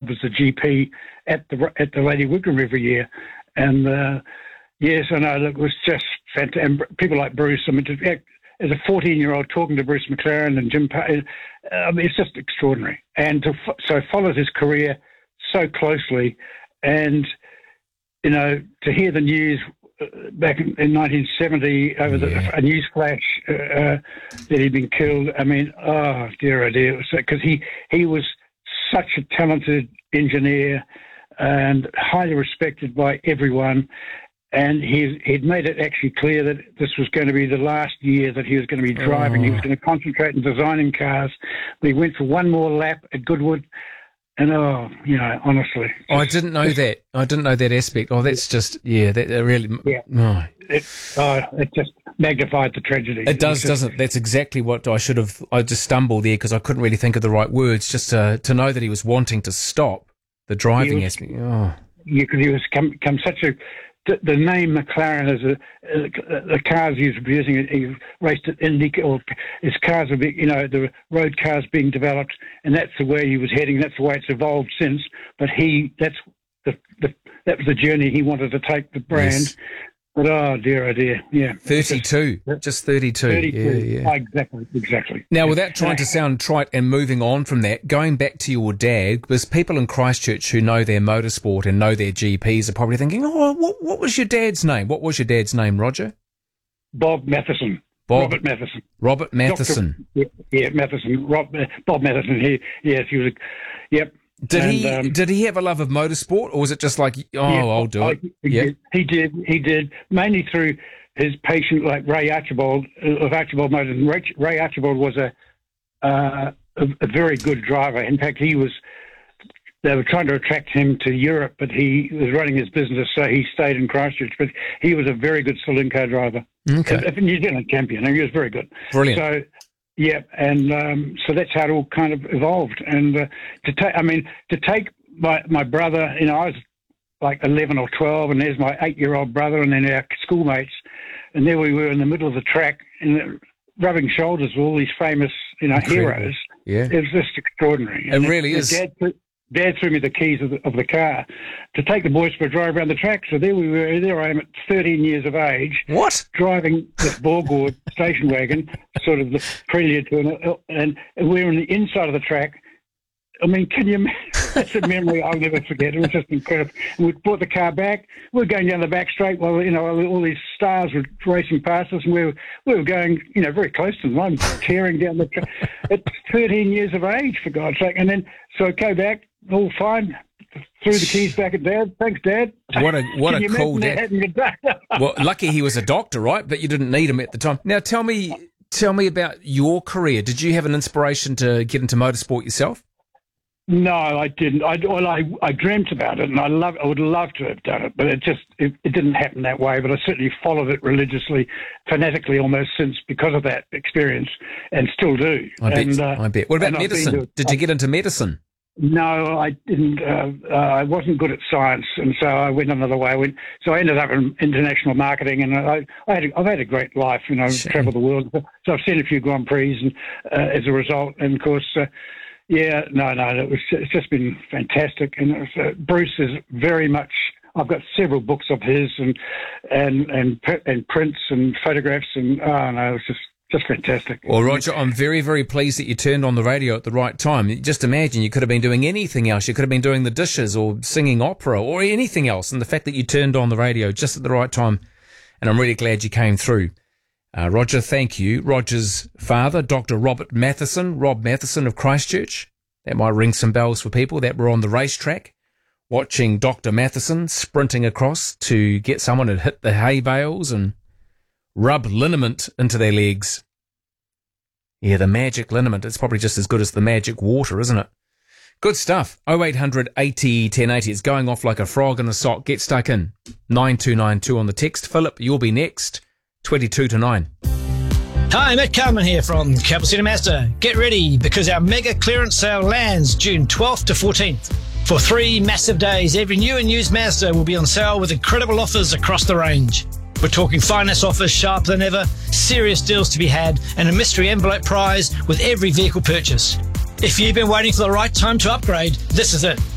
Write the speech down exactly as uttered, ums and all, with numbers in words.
was the G P at the at the Lady Wigram every year, and uh, yes, I know it was just fantastic. And people like Bruce, I mean, to, as a fourteen-year-old talking to Bruce McLaren and Jim, Pa- I mean, it's just extraordinary. And to, so followed his career so closely, and you know, to hear the news back in, in nineteen seventy over the, yeah. a news flash uh, uh, that he'd been killed. I mean, oh dear, oh dear, because he he was such a talented engineer and highly respected by everyone. And he he'd made it actually clear that this was going to be the last year that he was going to be driving. Oh. He was going to concentrate on designing cars. But he went for one more lap at Goodwood. And, oh, you know, honestly. Oh, I didn't know that. I didn't know that aspect. Oh, that's just, yeah, that, that really. Yeah. Oh. It, oh, it just magnified the tragedy. It does, just, doesn't it? That's exactly what I should have. I just stumbled there because I couldn't really think of the right words. Just to, to know that he was wanting to stop the driving was, aspect. Oh. Yeah, because he was come, come such a. The, the name McLaren is a, a, the cars he was producing. He raced at Indy, or his cars were, being, you know, the road cars being developed, and that's the way he was heading. That's the way it's evolved since. But he, that's the, the that was the journey he wanted to take the brand. Yes. But oh dear, oh dear, yeah. thirty-two, just, just thirty-two. thirty-two. Yeah, yeah. Exactly, exactly. Now, without trying to sound trite and moving on from that, going back to your dad, there's people in Christchurch who know their motorsport and know their G Ps are probably thinking, oh, what, what was your dad's name? What was your dad's name, Roger? Bob Matheson. Bob, Robert Matheson. Robert Matheson. Doctor, yeah, yeah, Matheson. Rob, uh, Bob Matheson. He, yes, he was. A, yep. Did and, he um, did he have a love of motorsport, or was it just like, oh, yeah, I'll do it? He, Yeah, did, he did. He did mainly through his patient, like Ray Archibald of Archibald Motors. And Ray, Ray Archibald was a, uh, a a very good driver. In fact, he was. They were trying to attract him to Europe, but he was running his business, so he stayed in Christchurch. But he was a very good saloon car driver. Okay. A, a New Zealand champion, and he was very good. Brilliant. So. Yeah, and um, so that's how it all kind of evolved. And uh, to take, I mean, to take my my brother, you know, I was like eleven or twelve, and there's my eight-year-old brother, and then our schoolmates, and there we were in the middle of the track, and rubbing shoulders with all these famous, you know, Incredible. heroes. Yeah. It was just extraordinary. It And really the is. Dad, Dad threw me the keys of the, of the car to take the boys for a drive around the track. So there we were. There I am at thirteen years of age. What? Driving this Borgward station wagon, sort of the prelude to an, and we're on the inside of the track. I mean, can you imagine? That's a memory I'll never forget. It was just incredible. And we brought the car back. We were going down the back straight while, you know, all these stars were racing past us, and we were, we were going, you know, very close to them. I'm tearing down the track at thirteen years of age, for God's sake. And then, so I go back, all fine, threw the keys back at Dad. Thanks, Dad. What a what Can a you cool imagine dad. that? Well, lucky he was a doctor, right? But you didn't need him at the time. Now, tell me, tell me about your career. Did you have an inspiration to get into motorsport yourself? No, I didn't. I, well, I, I dreamt about it, and I love. I would love to have done it, but it just it, it didn't happen that way. But I certainly followed it religiously, fanatically, almost since because of that experience, and still do. I bet. And, uh, I bet. What about and I've been medicine? to- Did you get into medicine? No, I didn't. Uh, uh, I wasn't good at science, and so I went another way. I went, so I ended up in international marketing, and I, I had a, I've had a great life. You know, Sure. traveled the world. So I've seen a few Grand Prix, and uh, as a result, and of course. Uh, Yeah, no, no, it was, it's just been fantastic. And it was, uh, Bruce is very much, I've got several books of his and and and, and prints and photographs, and oh, no, it was just, just fantastic. Well, Roger, I'm very, very pleased that you turned on the radio at the right time. Just imagine you could have been doing anything else. You could have been doing the dishes or singing opera or anything else. And the fact that you turned on the radio just at the right time, and I'm really glad you came through. Uh, Roger, thank you. Roger's father, Doctor Robert Matheson, Rob Matheson of Christchurch. That might ring some bells for people that were on the racetrack watching Doctor Matheson sprinting across to get someone to hit the hay bales and rub liniment into their legs. Yeah, the magic liniment. It's probably just as good as the magic water, isn't it? Good stuff. oh eight hundred eighty ten eighty. It's going off like a frog in a sock. Get stuck in. nine two nine two on the text. Philip, you'll be next. twenty-two to nine. Hi, Matt Carman here from Capital City Mazda. Get ready because our mega clearance sale lands June twelfth to fourteenth. For three massive days, every new and used Mazda will be on sale with incredible offers across the range. We're talking finance offers sharper than ever, serious deals to be had, and a mystery envelope prize with every vehicle purchase. If you've been waiting for the right time to upgrade, this is it.